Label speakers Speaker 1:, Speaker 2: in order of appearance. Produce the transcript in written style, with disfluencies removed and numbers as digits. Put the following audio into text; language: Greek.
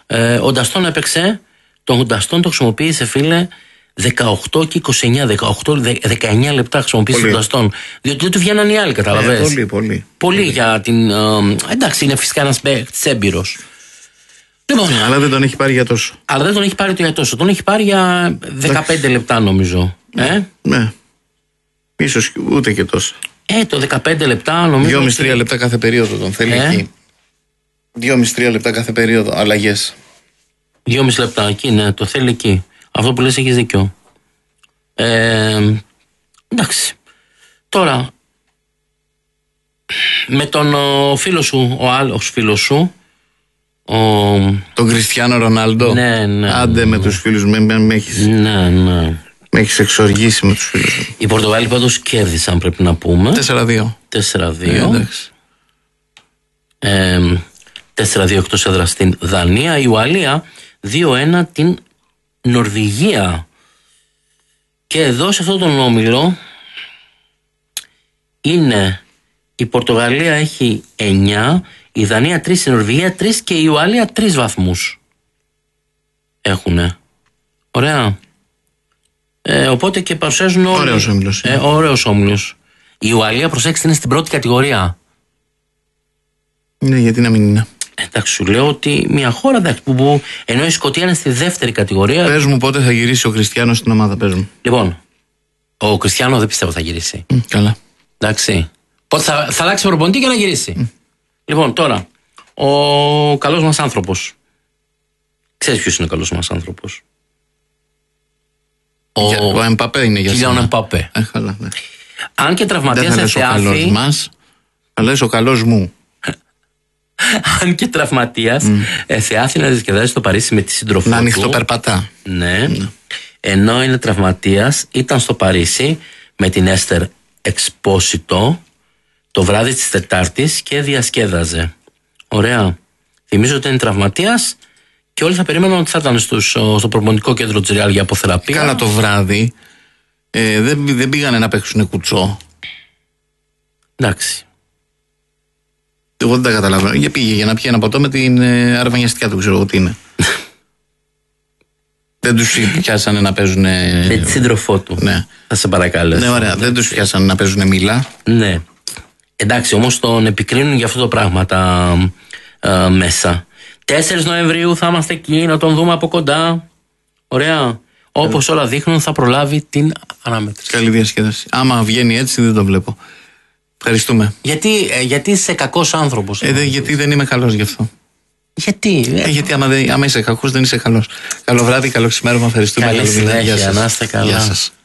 Speaker 1: Ο Νταστόν έπαιξε, τον Νταστόν το χρησιμοποίησε, φίλε, 18 και 29, 19 λεπτά χρησιμοποίησε τον Νταστόν. Διότι δεν του βγαίναν οι άλλοι, καταλαβαίνεις. Πολύ για την. Εντάξει, είναι φυσικά ένας παίκτης έμπειρος. Λοιπόν,
Speaker 2: αλλά δεν τον έχει πάρει για τόσο.
Speaker 1: Αλλά δεν τον έχει πάρει για τόσο. Τον έχει πάρει για 15 λεπτά, νομίζω.
Speaker 2: Ναι. Ίσως ούτε και τόσο.
Speaker 1: Το 15 λεπτά, νομίζω.
Speaker 2: 2,5-3 λεπτά κάθε περίοδο τον θέλει εκεί. 2,5-3 λεπτά κάθε περίοδο, αλλαγές.
Speaker 1: 2,5 λεπτά εκεί, ναι, το θέλει εκεί. Αυτό που λες έχεις δίκιο. Εντάξει. Τώρα, με τον φίλο σου, ο άλλος φίλος σου,
Speaker 2: τον Κριστιάνο Ρονάλντο.
Speaker 1: Ναι.
Speaker 2: Άντε με τους φίλους με έχεις.
Speaker 1: Ναι.
Speaker 2: Με έχεις εξοργήσει με τους φίλους μου.
Speaker 1: Οι Πορτογάλοι πάντως κέρδισαν, πρέπει να πούμε.
Speaker 2: 4-2.
Speaker 1: 4-2 εκτός έδρας στην Δανία. Η Ουαλία 2-1 την Νορβηγία. Και εδώ σε αυτόν τον όμιλο είναι η Πορτογαλία έχει 9, η Δανία 3, η Νορβηγία 3 και η Ουαλία 3 βαθμούς έχουνε. Ωραία. Οπότε και παρουσιάζουν όλοι. Ωραίος όμιλος. Η Ουαλία, προσέξτε, είναι στην πρώτη κατηγορία.
Speaker 2: Ναι, γιατί να μην είναι.
Speaker 1: Εντάξει, σου λέω ότι μια χώρα που ενώ η Σκωτία είναι στη δεύτερη κατηγορία.
Speaker 2: Πες μου πότε θα γυρίσει ο Κριστιάνο στην ομάδα, πες μου.
Speaker 1: Λοιπόν, ο Κριστιάνο δεν πιστεύω θα γυρίσει.
Speaker 2: Καλά.
Speaker 1: Εντάξει. Πότε θα αλλάξει προπονητή και να γυρίσει. Λοιπόν, τώρα, ο καλός μας άνθρωπος. Ξέρεις ποιος είναι ο καλός μας άνθρωπος?
Speaker 2: Ο Εμπαπέ είναι για
Speaker 1: σένα. Ο Εμπαπέ.
Speaker 2: Καλά, ναι.
Speaker 1: Αν και τραυματίας
Speaker 2: δεν θα λες ο καλός μας, θα λες ο καλός μου.
Speaker 1: Αν και τραυματίας θεάθη να διασκεδάζει στο Παρίσι με τη σύντροφό του.
Speaker 2: Να ανοιχτοπερπατά.
Speaker 1: Ναι. Ενώ είναι τραυματίας, ήταν στο Παρίσι με την Έστερ Εξπόσιτο το βράδυ της Τετάρτης και διασκέδαζε. Ωραία. Θυμίζω ότι είναι τραυματίας και όλοι θα περίμεναν ότι θα ήταν στο προπονητικό κέντρο της Ρεάλ για αποθεραπεία.
Speaker 2: Καλά το βράδυ. Δεν πήγανε να παίξουν κουτσό.
Speaker 1: Εντάξει.
Speaker 2: Εγώ δεν τα καταλαβαίνω. Για πήγε για να πιει ένα ποτό με την αρβανιαστικά του, ξέρω εγώ τι είναι. Δεν τους πιάσανε να παίζουν.
Speaker 1: Με τη σύντροφό του.
Speaker 2: Ναι.
Speaker 1: Θα σε παρακαλέσω.
Speaker 2: Ναι, ωραία. Δεν τους πιάσανε να παίζουν μήλα.
Speaker 1: Ναι. Εντάξει, όμως τον επικρίνουν για αυτό το πράγμα μέσα. 4 Νοεμβρίου θα είμαστε εκεί να τον δούμε από κοντά. Ωραία. Όπως όλα δείχνουν θα προλάβει την αναμέτρηση.
Speaker 2: Καλή διασκέδαση. Άμα βγαίνει έτσι δεν το βλέπω. Ευχαριστούμε.
Speaker 1: Γιατί είσαι κακός άνθρωπος.
Speaker 2: Γιατί δεν είμαι καλός γι' αυτό.
Speaker 1: Γιατί?
Speaker 2: Γιατί άμα είσαι κακός δεν είσαι καλός. Καλό βράδυ, καλό ξημέρωμα. Ευχαριστούμε.
Speaker 1: Καλή συνέχεια. Να είστε καλά.
Speaker 2: Γεια σας.